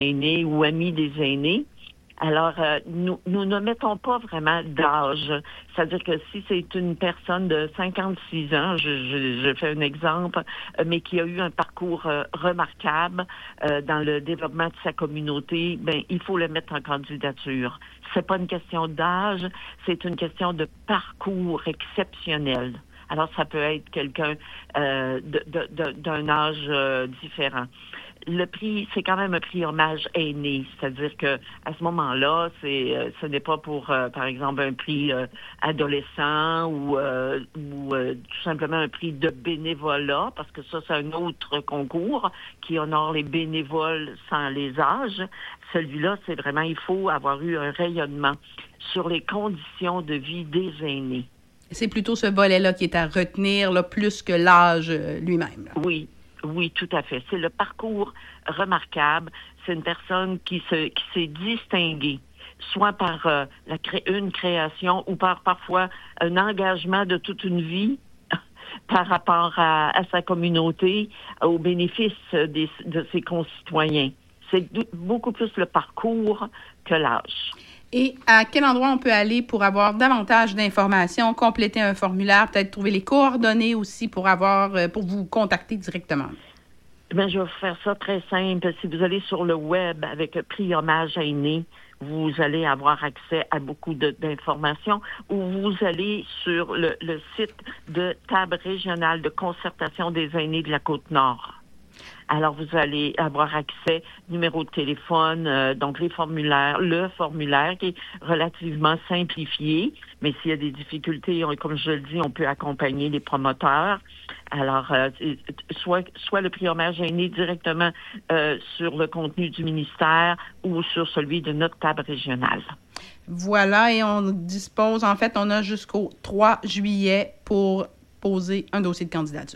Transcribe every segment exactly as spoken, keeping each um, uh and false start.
aînés ou amis des aînés. Alors, euh, nous, nous ne mettons pas vraiment d'âge. C'est-à-dire que si c'est une personne de cinquante-six ans, je, je, je fais un exemple, euh, mais qui a eu un parcours euh, remarquable euh, dans le développement de sa communauté, ben il faut le mettre en candidature. C'est pas une question d'âge, c'est une question de parcours exceptionnel. Alors, ça peut être quelqu'un euh, de, de, de, d'un âge euh, différent. Le prix, c'est quand même un prix hommage aîné, c'est-à-dire que à ce moment-là, c'est, euh, ce n'est pas pour, euh, par exemple, un prix euh, adolescent ou, euh, ou euh, tout simplement un prix de bénévolat, parce que ça, c'est un autre concours qui honore les bénévoles sans les âges. Celui-là, c'est vraiment, il faut avoir eu un rayonnement sur les conditions de vie des aînés. C'est plutôt ce volet-là qui est à retenir, là, plus que l'âge lui-même. Là. Oui. Oui, tout à fait. C'est le parcours remarquable. C'est une personne qui se qui s'est distinguée, soit par euh, la cré- une création ou par parfois un engagement de toute une vie par rapport à, à sa communauté, au bénéfice des, de ses concitoyens. C'est beaucoup plus le parcours que l'âge. Et à quel endroit on peut aller pour avoir davantage d'informations, compléter un formulaire, peut-être trouver les coordonnées aussi pour avoir pour vous contacter directement? Bien, je vais vous faire ça très simple. Si vous allez sur le web avec Prix Hommage Aîné, vous allez avoir accès à beaucoup de, d'informations, ou vous allez sur le, le site de Table régionale de concertation des aînés de la Côte-Nord. Alors, vous allez avoir accès, numéro de téléphone, euh, donc les formulaires, le formulaire qui est relativement simplifié, mais s'il y a des difficultés, on, comme je le dis, on peut accompagner les promoteurs. Alors, euh, soit, soit le prix hommage aîné directement euh, sur le contenu du ministère ou sur celui de notre table régionale. Voilà, et on dispose, en fait, on a jusqu'au trois juillet pour poser un dossier de candidature.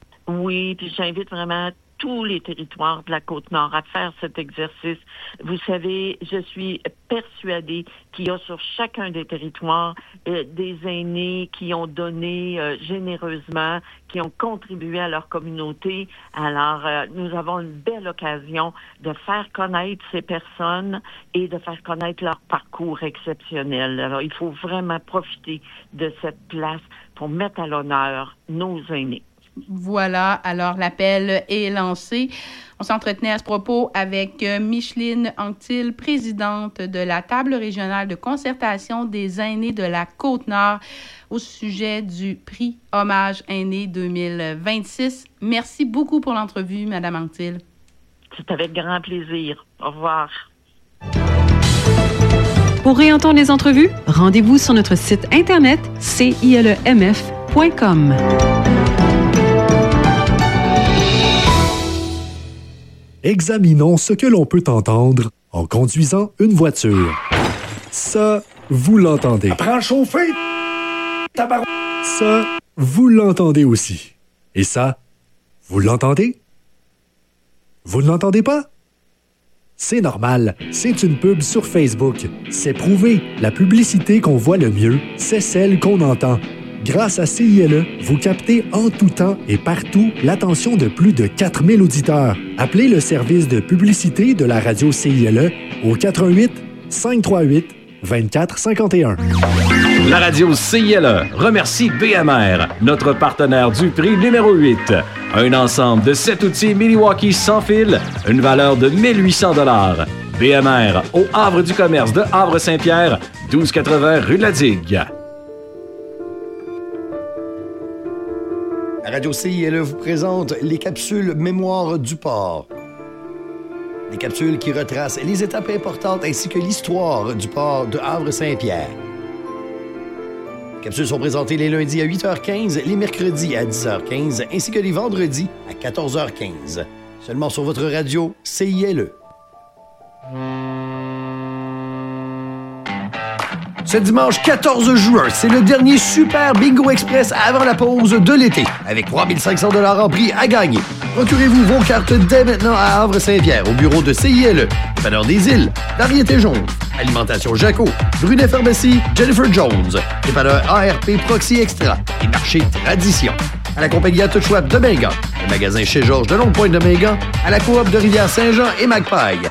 Oui, puis j'invite vraiment tous les territoires de la Côte-Nord à faire cet exercice. Vous savez, je suis persuadée qu'il y a sur chacun des territoires euh, des aînés qui ont donné euh, généreusement, qui ont contribué à leur communauté. Alors, euh, nous avons une belle occasion de faire connaître ces personnes et de faire connaître leur parcours exceptionnel. Alors, il faut vraiment profiter de cette place pour mettre à l'honneur nos aînés. Voilà, alors l'appel est lancé. On s'entretenait à ce propos avec Micheline Anctil, présidente de la Table régionale de concertation des aînés de la Côte-Nord au sujet du prix Hommage Aîné deux mille vingt-six. Merci beaucoup pour l'entrevue, Madame Anctil. C'est avec grand plaisir. Au revoir. Pour réentendre les entrevues, rendez-vous sur notre site internet c i l e m f point com. Examinons ce que l'on peut entendre en conduisant une voiture. Ça, vous l'entendez. Apprends à chauffer! Tabarou! Ça, vous l'entendez aussi. Et ça, vous l'entendez? Vous ne l'entendez pas? C'est normal, c'est une pub sur Facebook. C'est prouvé, la publicité qu'on voit le mieux, c'est celle qu'on entend. Grâce à C I L E, vous captez en tout temps et partout l'attention de plus de quatre mille auditeurs. Appelez le service de publicité de la radio C I L E au quatre un huit, cinq trois huit, deux quatre cinq un. La radio C I L E remercie B M R, notre partenaire du prix numéro huit. Un ensemble de sept outils Milwaukee sans fil, une valeur de mille huit cents dollars. B M R au Havre du commerce de Havre-Saint-Pierre, douze quatre-vingts rue de la Digue. La radio C I L E vous présente les capsules Mémoire du port. Des capsules qui retracent les étapes importantes ainsi que l'histoire du port de Havre-Saint-Pierre. Les capsules sont présentées les lundis à huit heures quinze, les mercredis à dix heures quinze ainsi que les vendredis à quatorze heures quinze. Seulement sur votre radio C I L E. Ce dimanche quatorze juin, c'est le dernier Super Bingo Express avant la pause de l'été, avec trois mille cinq cents dollars en prix à gagner. Procurez-vous vos cartes dès maintenant à Havre-Saint-Pierre, au bureau de C I L E, Dépanneur des Îles, Variété Jaune, Alimentation Jaco, Brunet Pharmacie, Jennifer Jones, Dépanneur A R P Proxy Extra et Marché Tradition. À la compagnie Touchouap de Mingan, le magasin chez Georges de Longue-Pointe de Mingan, à la coop de Rivière-Saint-Jean et Magpie,